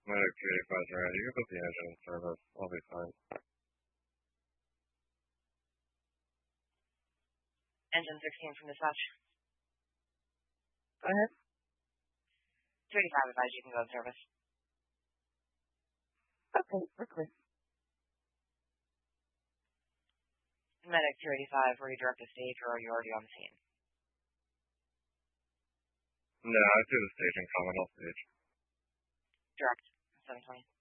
Medic 285 is ready. You can put the engine in service. I'll be fine. Engine 16 from dispatch. Go ahead. 285 advise you can go in service. Okay, we're clear. Medic 285, redirect the stage, or are you already on the scene? No, I see the staging coming off stage. Direct, 720.